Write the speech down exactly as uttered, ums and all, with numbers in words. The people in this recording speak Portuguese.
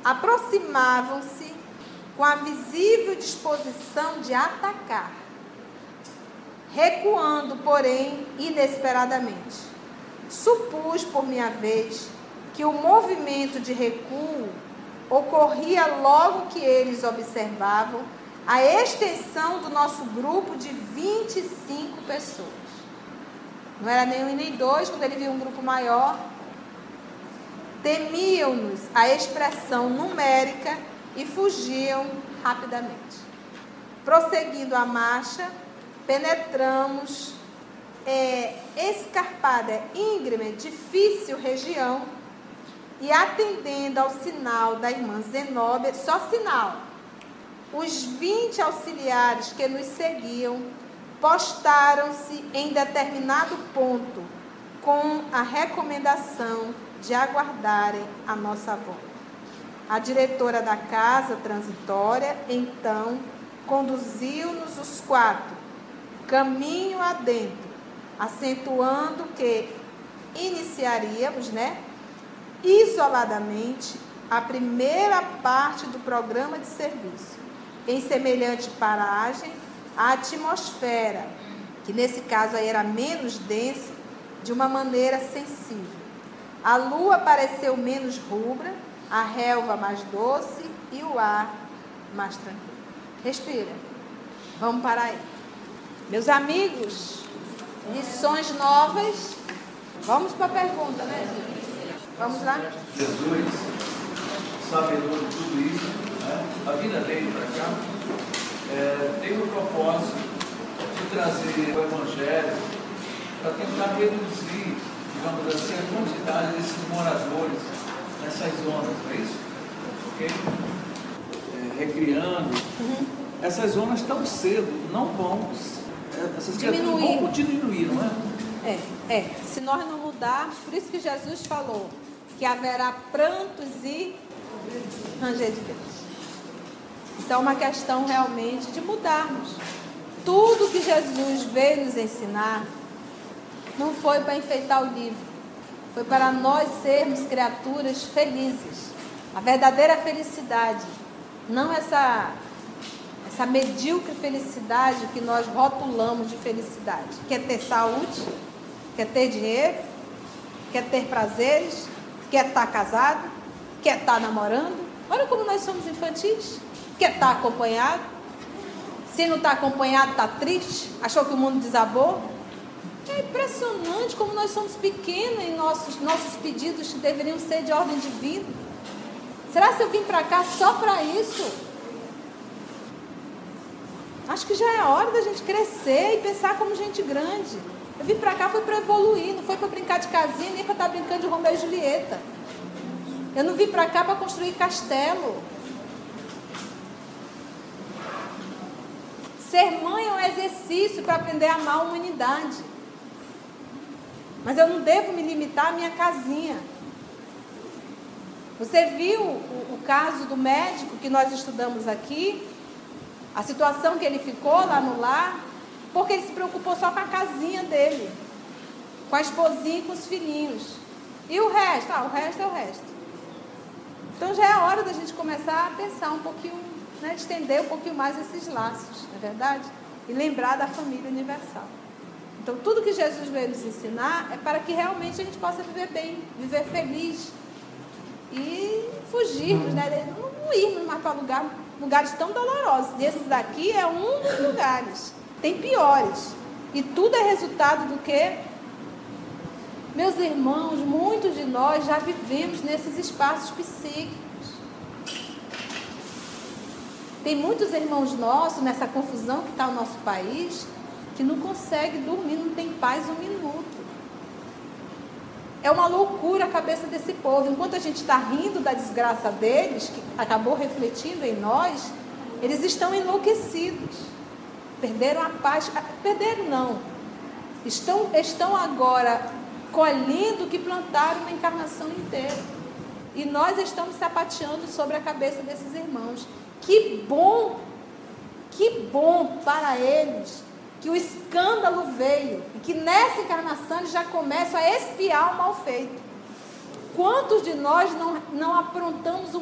aproximavam-se com a visível disposição de atacar, recuando, porém, inesperadamente. Supus, por minha vez, que o movimento de recuo ocorria logo que eles observavam a extensão do nosso grupo de vinte e cinco pessoas. Não era nem um nem dois, quando ele viu um grupo maior. Temiam-nos a expressão numérica e fugiam rapidamente. Prosseguindo a marcha, penetramos é, escarpada, íngreme, difícil região e atendendo ao sinal da irmã Zenóbia, só sinal, os vinte auxiliares que nos seguiam postaram-se em determinado ponto com a recomendação de aguardarem a nossa volta. A diretora da casa transitória, então, conduziu-nos os quatro, caminho adentro, acentuando que iniciaríamos, né, isoladamente, a primeira parte do programa de serviço. Em semelhante paragem, a atmosfera, que nesse caso aí era menos densa, de uma maneira sensível. A lua pareceu menos rubra, a relva mais doce e o ar mais tranquilo. Respira. Vamos parar aí. Meus amigos, lições novas. Vamos para a pergunta, né? Vamos lá? Jesus, sabedor de tudo isso, né? A vida dele para cá, é, tem o propósito de trazer o Evangelho para tentar reduzir, digamos assim, a quantidade desses moradores nessas zonas, não é isso? Ok? É, recriando. Uhum. Essas zonas tão cedo não vão, essas criaturas vão diminuir, não é? É, é. Se nós não mudarmos, por isso que Jesus falou que haverá prantos e ranger de Deus. Então, é uma questão realmente de mudarmos. Tudo que Jesus veio nos ensinar não foi para enfeitar o livro, foi para nós sermos criaturas felizes. A verdadeira felicidade, não essa, essa medíocre felicidade que nós rotulamos de felicidade. Quer ter saúde, quer ter dinheiro, quer ter prazeres, quer estar casado, quer estar namorando. Olha como nós somos infantis. Quer estar acompanhado. Se não está acompanhado, está triste. Achou que o mundo desabou. É impressionante como nós somos pequenos em nossos, nossos pedidos que deveriam ser de ordem divina. Será que eu vim para cá só para isso? Acho que já é hora da gente crescer e pensar como gente grande. Eu vim para cá foi para evoluir, não foi para brincar de casinha, nem para estar brincando de Romeu e Julieta. Eu não vim para cá para construir castelo. Ser mãe é um exercício para aprender a amar a humanidade. Mas eu não devo me limitar à minha casinha. Você viu o, o caso do médico que nós estudamos aqui? A situação que ele ficou lá no lar, porque ele se preocupou só com a casinha dele, com a esposinha e com os filhinhos. E o resto? Ah, o resto é o resto. Então já é hora da gente começar a pensar um pouquinho, né, de estender um pouquinho mais esses laços, não é verdade? E lembrar da família universal. Então tudo que Jesus veio nos ensinar é para que realmente a gente possa viver bem, viver feliz e fugirmos, né? Não irmos mais para lugar, lugares tão dolorosos. E esses daqui é um dos lugares. Tem piores. E tudo é resultado do quê? Meus irmãos, muitos de nós já vivemos nesses espaços psíquicos. Tem muitos irmãos nossos, nessa confusão que está o nosso país, que não consegue dormir, não tem paz um minuto. É uma loucura a cabeça desse povo. Enquanto a gente está rindo da desgraça deles, que acabou refletindo em nós, eles estão enlouquecidos. Perderam a paz. Perderam não. Estão, estão agora colhendo o que plantaram na encarnação inteira. E nós estamos sapateando sobre a cabeça desses irmãos. Que bom, que bom para eles que o escândalo veio e que nessa encarnação eles já começam a expiar o mal feito. Quantos de nós não, não aprontamos o